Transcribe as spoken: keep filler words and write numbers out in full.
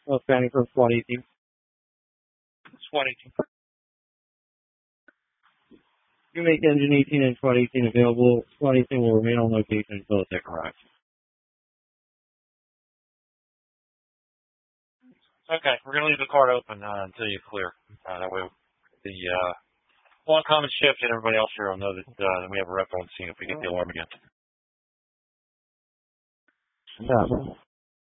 Uh, planning for SWAT eighteen. SWAT eighteen. You make engine eighteen and SWAT eighteen available. SWAT eighteen will remain on location until the tech arrives. Okay, we're going to leave the card open uh, until you clear. Uh, that way the uh, one common shift and everybody else here will know that, uh, that we have a rep on scene if we get the alarm again. Yeah.